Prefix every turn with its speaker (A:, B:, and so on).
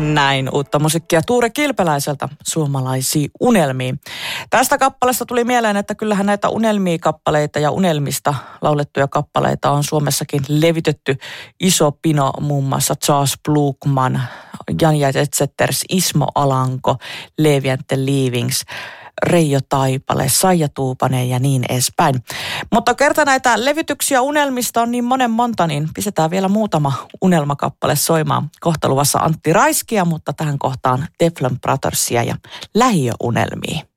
A: Näin uutta musiikkia Tuure Kilpeläiseltä Suomalaisiin unelmiin. Tästä kappaleesta tuli mieleen, että kyllähän näitä unelmia-kappaleita ja unelmista laulettuja kappaleita on Suomessakin levitetty iso pino, muun muassa Charles Blukman, Janja Zetseters, Ismo Alanko, Levi and the Leavings, Reijo Taipale, Saija Tuupanen ja niin edespäin. Mutta kerta näitä levityksiä unelmista on niin monta, niin pistetään vielä muutama unelmakappale soimaan. Kohta luvassa Antti Raiskia, mutta tähän kohtaan Teflon Brothersia ja Lähiöunelmia.